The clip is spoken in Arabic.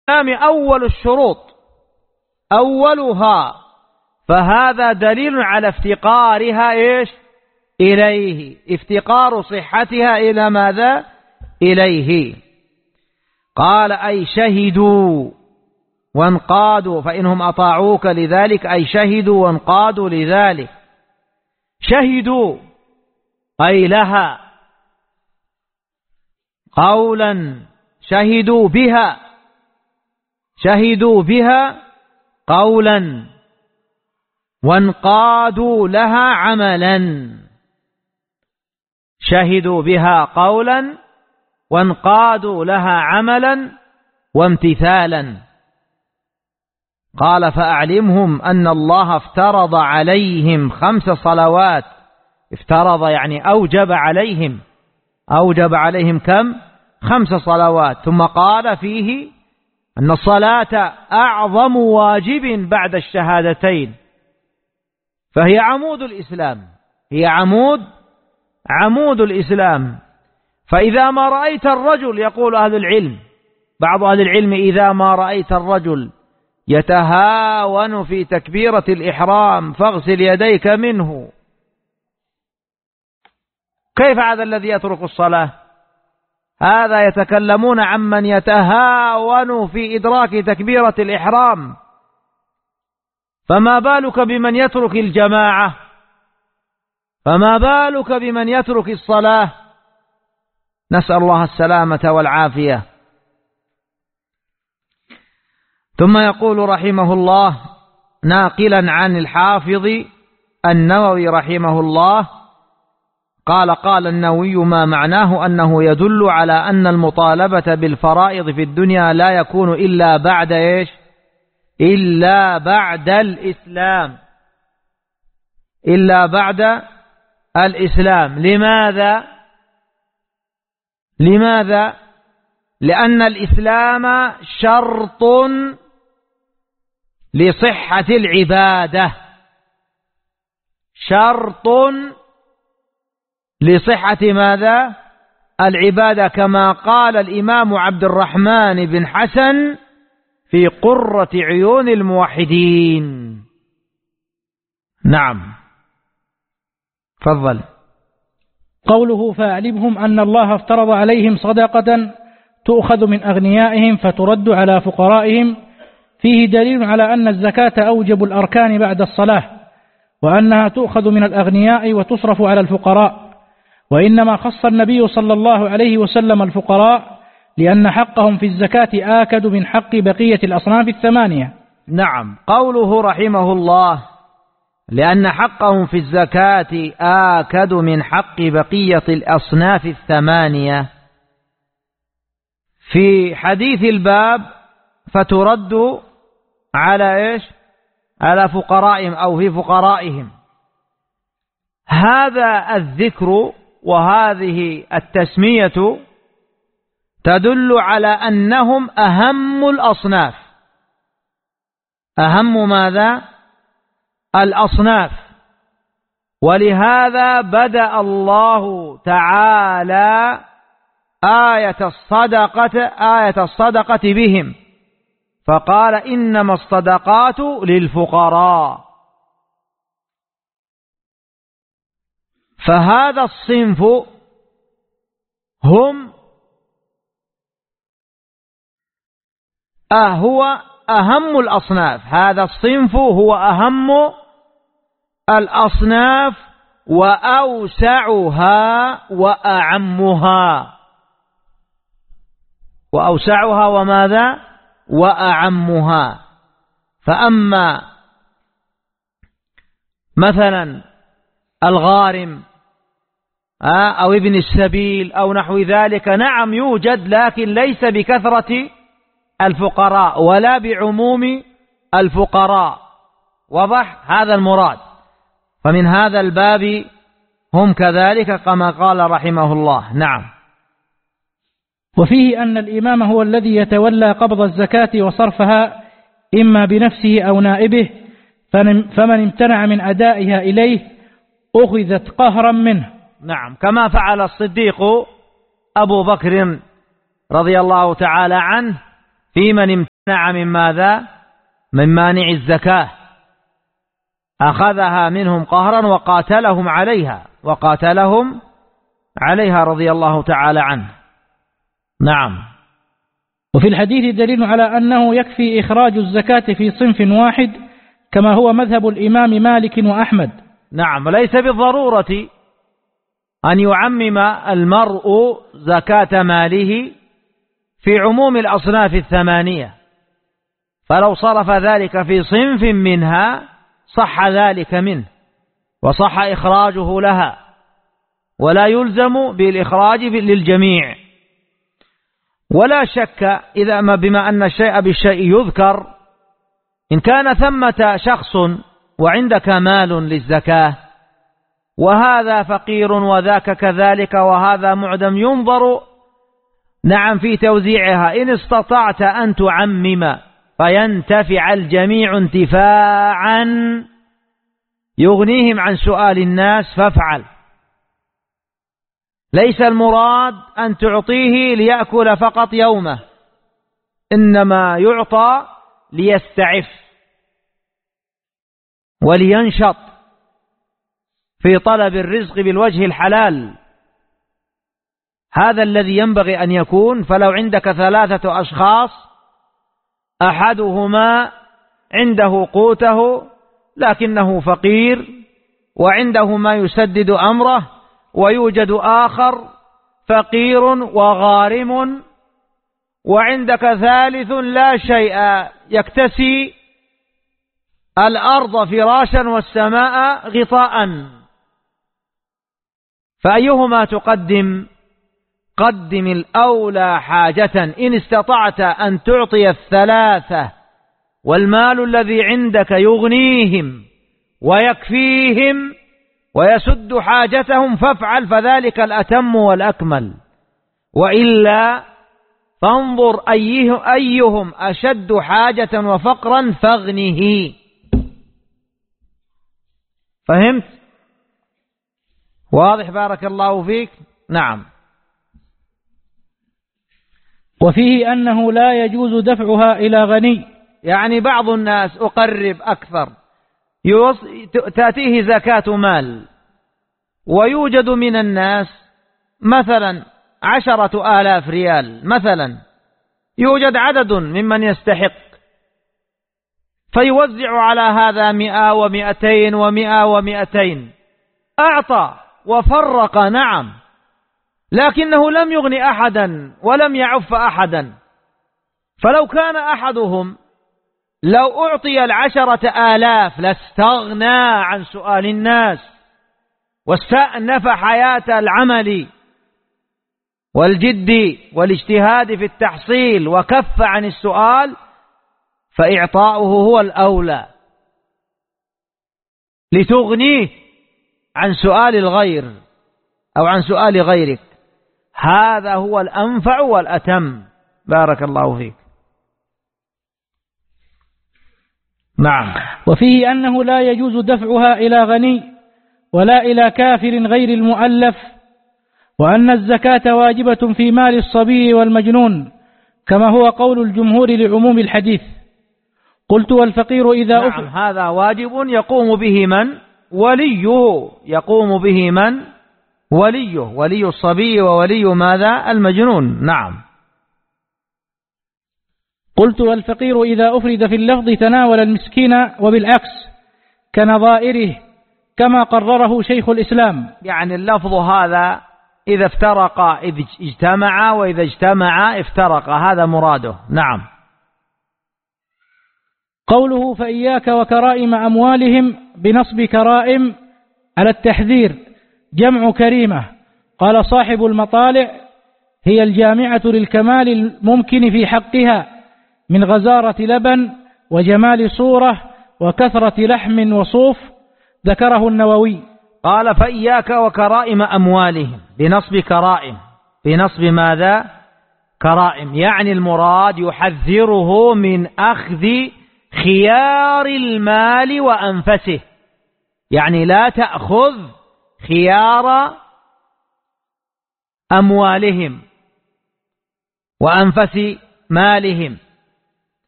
أول الشروط أولها، فهذا دليل على افتقارها إليه، افتقار صحتها إلى ماذا؟ إليه. قال أي شهدوا وانقادوا، فإنهم أطاعوك لذلك أي شهدوا وانقادوا لذلك. شهدوا أي لها قولا، شهدوا بها قولا، وانقادوا لها عملا. شهدوا بها قولا وانقادوا لها عملا وامتثالا. قال فأعلمهم أن الله افترض عليهم 5 صلوات. افترض يعني أوجب عليهم كم؟ 5 صلوات. ثم قال فيه أن الصلاة أعظم واجب بعد الشهادتين، فهي عمود الإسلام، هي عمود الإسلام. فإذا ما رأيت الرجل، يقول أهل العلم، بعض أهل العلم، إذا ما رأيت الرجل يتهاون في تكبيرة الإحرام فاغسل يديك منه. كيف هذا الذي يترك الصلاة؟ هذا يتكلمون عمن يتهاون في إدراك تكبيرة الإحرام، فما بالك بمن يترك الجماعة؟ فما بالك بمن يترك الصلاة؟ نسأل الله السلامة والعافية. ثم يقول رحمه الله ناقلا عن الحافظ النووي رحمه الله قال النووي ما معناه أنه يدل على أن المطالبة بالفرائض في الدنيا لا يكون إلا بعد إلا بعد الإسلام، إلا بعد الإسلام. لماذا؟ لأن الإسلام شرط لصحة العبادة، شرط لصحة ماذا؟ العبادة، كما قال الإمام عبد الرحمن بن حسن في قرة عيون الموحدين. نعم، تفضل. قوله فأعلمهم أن الله افترض عليهم صدقة تؤخذ من أغنيائهم فترد على فقرائهم، فيه دليل على أن الزكاة أوجب الأركان بعد الصلاة، وأنها تؤخذ من الأغنياء وتصرف على الفقراء، وإنما خص النبي صلى الله عليه وسلم الفقراء لأن حقهم في الزكاة آكد من حق بقية الأصناف 8. نعم، قوله رحمه الله لأن حقهم في الزكاة آكد من حق بقية الأصناف 8، في حديث الباب فترد على على فقرائهم أو في فقرائهم. هذا الذكر وهذه التسمية تدل على أنهم أهم الأصناف. أهم ماذا؟ الأصناف. ولهذا بدأ الله تعالى آية الصدقة بهم، فقال إنما الصدقات للفقراء. فهذا الصنف هو أهم الأصناف، هذا الصنف هو أهم الأصناف وأوسعها وأوسعها وماذا؟ وأعمها. فأما مثلا الغارم أو ابن السبيل أو نحو ذلك، نعم يوجد، لكن ليس بكثرة الفقراء ولا بعموم الفقراء. وضح هذا المراد. فمن هذا الباب هم كذلك كما قال رحمه الله. نعم. وفيه أن الإمام هو الذي يتولى قبض الزكاة وصرفها إما بنفسه أو نائبه، فمن امتنع من أدائها إليه أخذت قهرا منه. نعم، كما فعل الصديق أبو بكر رضي الله تعالى عنه في من امتنع من ماذا؟ من مانع الزكاة، أخذها منهم قهرا وقاتلهم عليها رضي الله تعالى عنه. نعم. وفي الحديث دليل على أنه يكفي إخراج الزكاة في صنف واحد كما هو مذهب الإمام مالك وأحمد. نعم، وليس بالضرورة أن يعمم المرء زكاة ماله في عموم الأصناف الثمانية، فلو صرف ذلك في صنف منها صح ذلك منه وصح إخراجه لها، ولا يلزم بالإخراج للجميع. ولا شك بما أن الشيء بالشيء يذكر، إن كان ثمة شخص وعندك مال للزكاة وهذا فقير وذاك كذلك وهذا معدم، ينظر في توزيعها. إن استطعت أن تعمم فينتفع الجميع انتفاعا يغنيهم عن سؤال الناس فافعل. ليس المراد أن تعطيه ليأكل فقط يومه، إنما يعطى ليستعف ولينشط في طلب الرزق بالوجه الحلال. هذا الذي ينبغي أن يكون. فلو عندك 3 أشخاص أحدهما عنده قوته لكنه فقير وعنده ما يسدد أمره، ويوجد آخر فقير وغارم، وعندك ثالث لا شيء يكتسي الأرض فراشا والسماء غطاء، فأيهما تقدم؟ قدم الأولى حاجة. إن استطعت أن تعطي 3 والمال الذي عندك يغنيهم ويكفيهم ويسد حاجتهم فافعل، فذلك الأتم والأكمل. وإلا فانظر أيهم أشد حاجة وفقرا فاغنه. فهمت؟ واضح؟ بارك الله فيك. نعم. وفيه أنه لا يجوز دفعها إلى غني، يعني بعض الناس أقرب أكثر تأتيه زكاة مال، ويوجد من الناس مثلا 10,000 ريال مثلا، يوجد عدد ممن يستحق، فيوزع على هذا 100 و200 و100 و200، أعطى وفرق نعم، لكنه لم يغني أحدا ولم يعف أحدا. فلو كان أحدهم لو أعطي 10,000 لاستغنى عن سؤال الناس واستأنف حياة العمل والجد والاجتهاد في التحصيل وكف عن السؤال، فإعطاؤه هو الأولى لتغنيه عن سؤال الغير أو عن سؤال غيرك. هذا هو الأنفع والأتم. بارك الله فيك. نعم. وفيه أنه لا يجوز دفعها إلى غني ولا إلى كافر غير المؤلف، وأن الزكاة واجبة في مال الصبي والمجنون كما هو قول الجمهور لعموم الحديث. قلت والفقير إذا نعم، هذا واجب يقوم به من؟ وليه. يقوم به من؟ وليه، ولي الصبي وولي ماذا؟ المجنون. نعم. قلت والفقير إذا أفرد في اللفظ تناول المسكين وبالعكس كنظائره كما قرره شيخ الإسلام. يعني اللفظ هذا إذا افترق إذ اجتمع، وإذا اجتمع افترق، هذا مراده. نعم. قوله فإياك وكرائم أموالهم بنصب كرائم على التحذير جمع كريمة. قال صاحب المطالع هي الجامعة للكمال الممكن في حقها من غزارة لبن وجمال صورة وكثرة لحم وصوف، ذكره النووي. قال فإياك وكرائم أموالهم بنصب كرائم، بنصب ماذا؟ كرائم، يعني المراد يحذره من أخذ خيار المال وأنفسه، يعني لا تأخذ خيار أموالهم وأنفس مالهم.